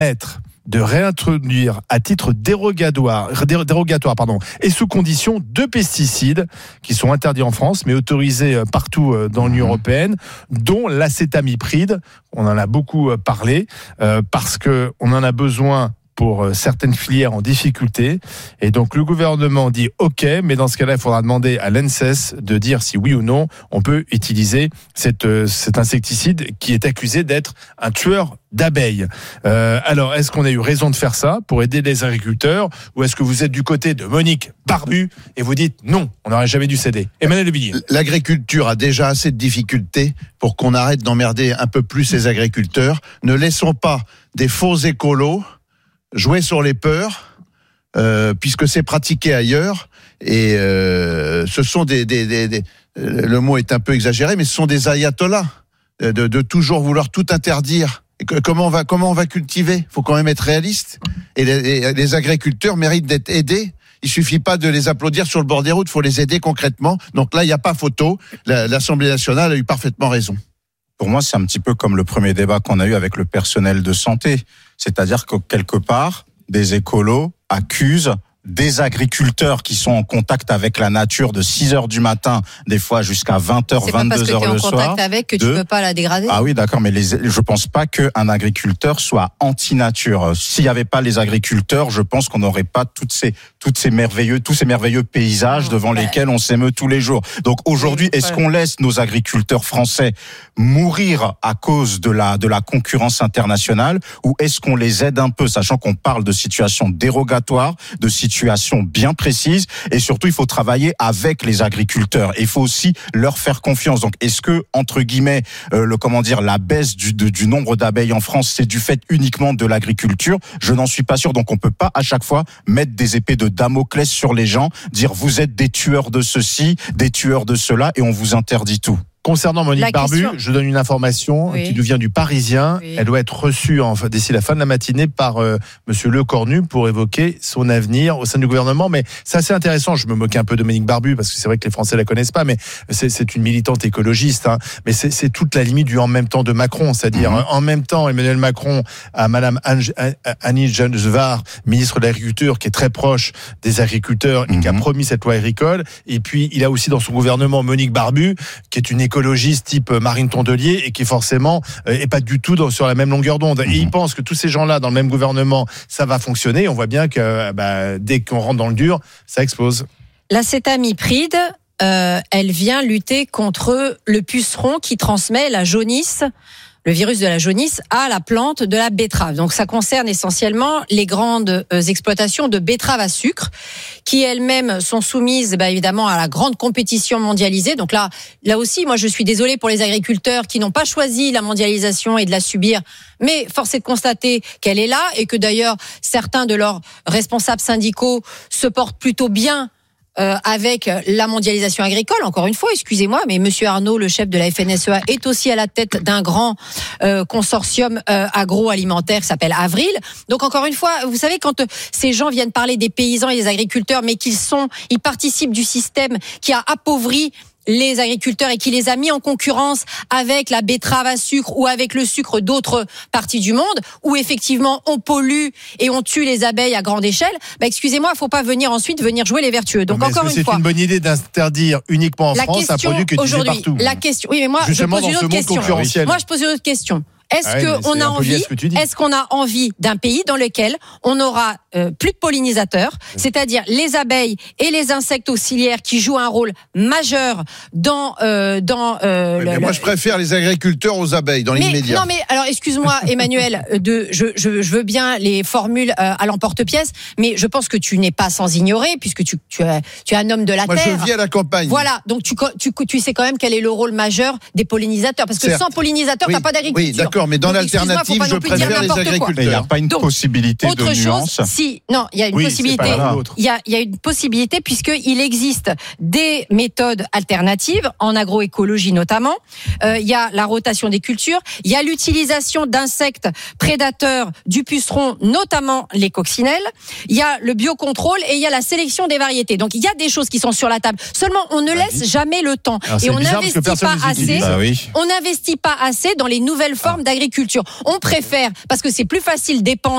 de réintroduire à titre dérogatoire, et sous condition 2 pesticides qui sont interdits en France mais autorisés partout dans l'Union européenne, dont l'acétamipride. On en a beaucoup parlé parce que on en a besoin pour certaines filières en difficulté. Et donc, le gouvernement dit OK, mais dans ce cas-là, il faudra demander à l'ANSES de dire si oui ou non on peut utiliser cet insecticide qui est accusé d'être un tueur d'abeilles. Alors, est-ce qu'on a eu raison de faire ça pour aider les agriculteurs, ou est-ce que vous êtes du côté de Monique Barbu et vous dites non, on n'aurait jamais dû céder? Emmanuel Le Villiers. L'agriculture a déjà assez de difficultés pour qu'on arrête d'emmerder un peu plus les agriculteurs. Ne laissons pas des faux écolos jouer sur les peurs, puisque c'est pratiqué ailleurs, et ce sont le mot est un peu exagéré, mais ce sont des ayatollahs de toujours vouloir tout interdire. Et comment on va cultiver? Faut quand même être réaliste. Et les agriculteurs méritent d'être aidés. Il suffit pas de les applaudir sur le bord des routes, faut les aider concrètement. Donc là, il n'y a pas photo. L'Assemblée nationale a eu parfaitement raison. Pour moi, c'est un petit peu comme le premier débat qu'on a eu avec le personnel de santé. C'est-à-dire que quelque part, des écolos accusent des agriculteurs qui sont en contact avec la nature de 6h du matin, des fois jusqu'à 20h, 22h le soir. C'est pas parce que tu es en contact avec que tu peux pas la dégrader. Ah oui, d'accord, mais je pense pas qu'un agriculteur soit anti-nature. S'il y avait pas les agriculteurs, je pense qu'on n'aurait pas tous ces merveilleux paysages devant lesquels on s'émeut tous les jours. Donc aujourd'hui, est-ce qu'on laisse nos agriculteurs français mourir à cause de la concurrence internationale, ou est-ce qu'on les aide un peu, sachant qu'on parle de situations dérogatoires, de situations bien précises, et surtout il faut travailler avec les agriculteurs et il faut aussi leur faire confiance. Donc est-ce que, entre guillemets, la baisse du nombre d'abeilles en France, c'est du fait uniquement de l'agriculture? Je n'en suis pas sûr. Donc on peut pas à chaque fois mettre des épées de Damoclès sur les gens, dire vous êtes des tueurs de ceci, des tueurs de cela, et on vous interdit tout. Concernant Monique Barbu, je donne une information qui nous vient du Parisien. Oui. Elle doit être reçue d'ici la fin de la matinée par Monsieur Lecornu pour évoquer son avenir au sein du gouvernement. Mais c'est assez intéressant. Je me moquais un peu de Monique Barbu parce que c'est vrai que les Français la connaissent pas, mais c'est une militante écologiste. Mais c'est toute la limite du en même temps de Macron, c'est-à-dire en même temps Emmanuel Macron a Madame Annie Genevard, ministre de l'Agriculture, qui est très proche des agriculteurs et qui a promis cette loi agricole. Et puis il a aussi dans son gouvernement Monique Barbu, qui est une écologiste type Marine Tondelier et qui forcément est pas du tout sur la même longueur d'onde. Et il pense que tous ces gens-là dans le même gouvernement, ça va fonctionner. On voit bien que dès qu'on rentre dans le dur, ça explose. L'acétamipride, elle vient lutter contre le puceron qui transmet la jaunisse, le virus de la jaunisse, à la plante de la betterave. Donc ça concerne essentiellement les grandes exploitations de betteraves à sucre, qui elles-mêmes sont soumises évidemment à la grande compétition mondialisée. Donc là aussi, moi je suis désolée pour les agriculteurs qui n'ont pas choisi la mondialisation et de la subir, mais force est de constater qu'elle est là, et que d'ailleurs certains de leurs responsables syndicaux se portent plutôt bien avec la mondialisation agricole. Encore une fois, excusez-moi, mais Monsieur Arnaud, le chef de la FNSEA, est aussi à la tête d'un grand consortium agroalimentaire qui s'appelle Avril. Donc encore une fois, vous savez, quand ces gens viennent parler des paysans et des agriculteurs, mais ils participent du système qui a appauvri les agriculteurs et qui les a mis en concurrence avec la betterave à sucre ou avec le sucre d'autres parties du monde, où effectivement on pollue et on tue les abeilles à grande échelle, excusez-moi, il faut pas venir jouer les vertueux. Donc encore une fois, c'est une bonne idée d'interdire uniquement en France un produit qui est utilisé partout. La question, oui, mais moi justement, je pose une autre question. Moi je pose une autre question. Est-ce qu'on a envie d'un pays dans lequel on aura plus de pollinisateurs, c'est-à-dire les abeilles et les insectes auxiliaires qui jouent un rôle majeur dans moi je préfère les agriculteurs aux abeilles dans l'immédiat. Non mais alors excuse-moi Emmanuel, je veux bien les formules à l'emporte-pièce, mais je pense que tu n'es pas sans ignorer, puisque tu es un homme de la terre. Moi je vis à la campagne. Voilà, donc tu sais quand même quel est le rôle majeur des pollinisateurs, parce que sans pollinisateurs t'as pas d'agriculture. Oui, d'accord. Mais dans l'alternative, je préfère les agriculteurs. Mais il n'y a pas une possibilité de nuance. Non, il y a une possibilité. Il y a une possibilité, puisqu'il existe des méthodes alternatives en agroécologie notamment. Il y a la rotation des cultures, il y a l'utilisation d'insectes prédateurs du puceron, notamment les coccinelles. Il y a le biocontrôle et il y a la sélection des variétés. Donc il y a des choses qui sont sur la table. Seulement on ne laisse jamais le temps. Alors, et on n'investit pas assez. On n'investit pas assez dans les nouvelles formes d'agriculture. d'agriculture. On préfère, parce que c'est plus facile d'épandre